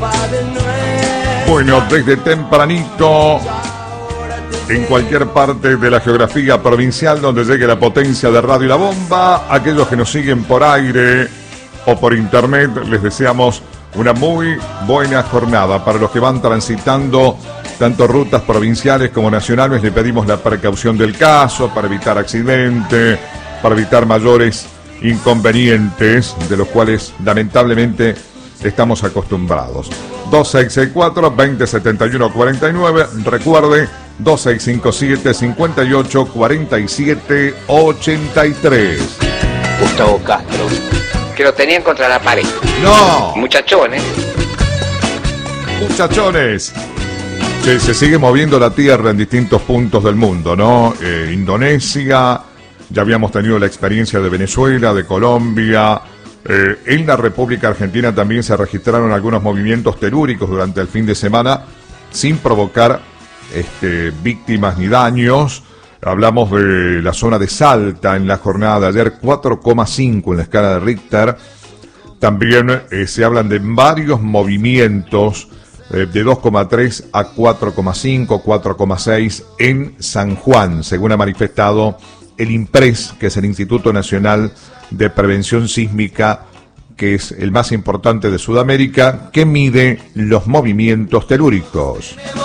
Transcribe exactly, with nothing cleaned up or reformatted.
Bueno, desde tempranito, en cualquier parte de la geografía provincial donde llegue la potencia de Radio La Bomba, aquellos que nos siguen por aire o por internet, les deseamos una muy buena jornada. Para los que van transitando tanto rutas provinciales como nacionales, le pedimos la precaución del caso para evitar accidentes, para evitar mayores inconvenientes de los cuales lamentablemente estamos acostumbrados. dos seis seis cuatro, dos cero siete uno cuatro nueve, recuerde dos seis cinco siete, cinco ocho cuatro siete ocho tres. Gustavo Castro, que lo tenían contra la pared. No, Muchachones. muchachones. Se, se sigue moviendo la tierra en distintos puntos del mundo, ¿no? Eh, Indonesia, ya habíamos tenido la experiencia de Venezuela, de Colombia. Eh, en la República Argentina también se registraron algunos movimientos telúricos durante el fin de semana, sin provocar este, víctimas ni daños. Hablamos de la zona de Salta en la jornada de ayer, cuatro coma cinco en la escala de Richter. También eh, se hablan de varios movimientos eh, de dos coma tres a cuatro coma cinco, cuatro coma seis en San Juan, según ha manifestado el INPRES, que es el Instituto Nacional de Prevención Sísmica, que es el más importante de Sudamérica, que mide los movimientos telúricos.